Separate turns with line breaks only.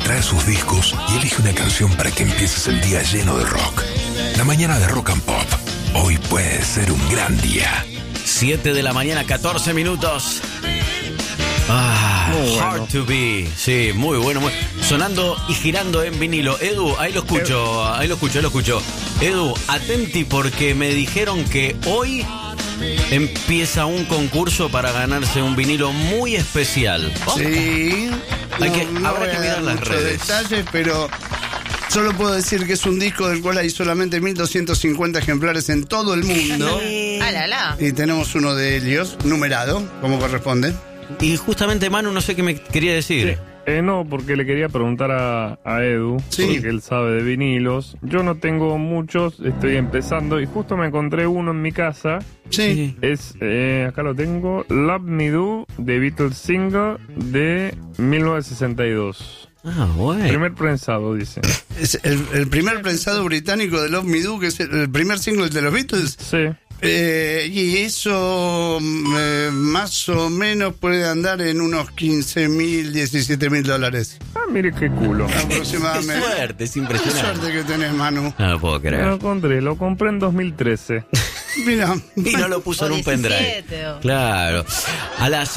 trae sus discos y elige una canción para que empieces el día lleno de rock. La mañana de Rock and Pop. Hoy puede ser un gran día.
7 de la mañana, 14 minutos.
Muy bueno.
Hard to be. Sí, muy bueno. Sonando y girando en vinilo. Edu, ahí lo escucho. Edu, atenti porque me dijeron que hoy empieza un concurso para ganarse un vinilo muy especial.
Sí.
Habrá que mirar las redes.
Detalles, pero solo puedo decir que es un disco del cual hay solamente 1.250 ejemplares en todo el mundo. Y tenemos uno de ellos, numerado, como corresponde.
Y justamente Manu, no sé qué me quería decir.
Sí. No, porque le quería preguntar a Edu, porque él sabe de vinilos. Yo no tengo muchos, estoy empezando y justo me encontré uno en mi casa.
Sí.
Es, acá lo tengo, Love Me Do, de Beatles Single de 1962.
Bueno.
Primer prensado, dice.
Es el primer prensado británico de Love Me Do, que es el primer single de los Beatles.
Sí.
Y eso más o menos puede andar en unos 15.000, 17.000 dólares.
Mire qué culo.
Aproximadamente.
Qué suerte, es
Qué
impresionante.
suerte que tenés, Manu.
No lo puedo creer.
Lo compré en 2013.
Mira.
Y no lo puso en un pendrive.
o 17,
Claro. A las